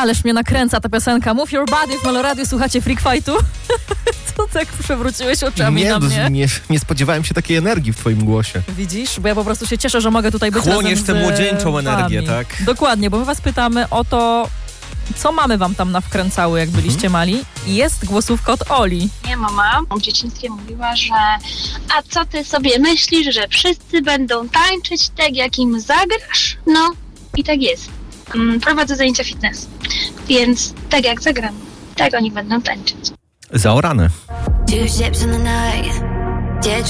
Ależ mnie nakręca ta piosenka. Move Your Body w Meloradiu, słuchacie Freak Fightu. Co tak przewróciłeś oczami na mnie? Nie spodziewałem się takiej energii w twoim głosie. Widzisz? Bo ja po prostu się cieszę, że mogę tutaj być Chłoniesz razem tę z młodzieńczą energię, wami. tak? Dokładnie, bo my was pytamy o to, co mamy wam tam nawkręcały, jak byliście mali. I jest głosówka od Oli. Nie, mama w dzieciństwie mówiła, że a co ty sobie myślisz, że wszyscy będą tańczyć tak, jak im zagrasz? No i tak jest. Prowadzę zajęcia fitness, więc tak jak zagram, tak oni będą tańczyć. Zaorane.